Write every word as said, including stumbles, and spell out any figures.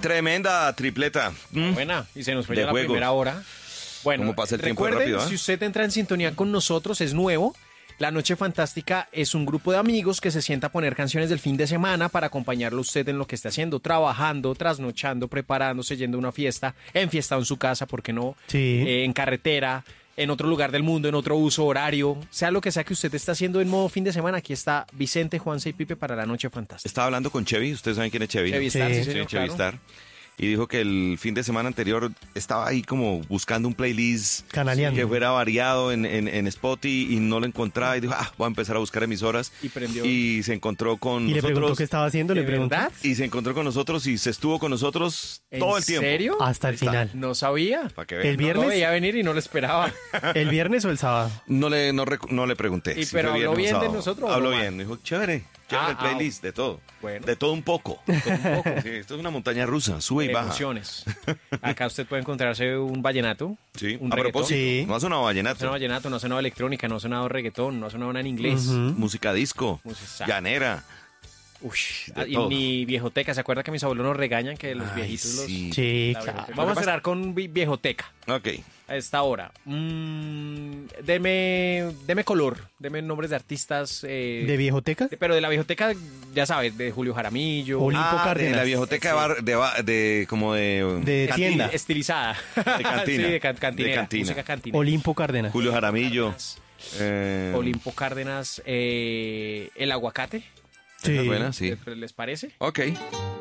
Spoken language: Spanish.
Tremenda tripleta. Mm. Buena, y se nos fue De ya la juegos. primera hora. Bueno, ¿Cómo pasa el tiempo recuerde, rápido, eh? si usted entra en sintonía con nosotros, es nuevo. La Noche Fantástica es un grupo de amigos que se sienta a poner canciones del fin de semana para acompañarlo a usted en lo que esté haciendo, trabajando, trasnochando, preparándose, yendo a una fiesta, en fiesta en su casa, ¿por qué no? Sí. Eh, en carretera, en otro lugar del mundo, en otro uso horario, sea lo que sea que usted esté haciendo en modo fin de semana, aquí está Vicente, Juanse y Pipe para La Noche Fantástica. Estaba hablando con Chevy, ustedes saben quién es Chevy. ¿no? Chevy Star, Sí. sí, Sí, señor, Chevy claro. Star. Y dijo que el fin de semana anterior estaba ahí como buscando un playlist Canaleando. que fuera variado en, en, en Spotify y no lo encontraba y dijo, ah, voy a empezar a buscar emisoras. Y prendió. Y se encontró con Y le preguntó nosotros. qué estaba haciendo, le ¿De preguntó. verdad? Y se encontró con nosotros y se estuvo con nosotros ¿En todo el tiempo. serio? Hasta el Ahí está. final. No sabía. Para que El vean. No lo viernes, veía venir y no lo esperaba. el viernes o el sábado. No le, no, rec- no le pregunté. ¿Y si pero fue habló viernes o bien de sábado. nosotros o Habló no mal? bien. Dijo, chévere, chévere Ah, el playlist, de todo. Bueno. De todo un poco. Un poco. Sí, esto es una montaña rusa, sube y baja. Emociones. Acá usted puede encontrarse un vallenato, Sí, un a reggaetón. propósito, Sí. no ha sonado No ha vallenato. sonado vallenato, no ha sonado electrónica, no ha sonado reggaetón, no ha sonado nada en inglés. Ujú. Música disco, Música. llanera. Ush, De y todo. ni viejoteca. ¿Se acuerda que mis abuelos nos regañan que los Ay, viejitos los... sí. Sí, la claro. viejoteca? Vamos a cerrar con vi- viejoteca Ok. a esta hora. Mm, deme, deme color, deme nombres de artistas. eh, ¿De viejoteca? de- pero de la viejoteca, ya sabes, de Julio Jaramillo. Olimpo Ah, de Cárdenas. la viejoteca de, bar- de, ba- de como de... De cantina. tienda. Estilizada. De cantina. Sí, de, can- cantinera, De cantina. música cantinera. Olimpo Cárdenas. Julio Jaramillo. Eh, Olimpo Cárdenas, eh, el aguacate, esa es buena, sí. ¿les, les parece? Ok.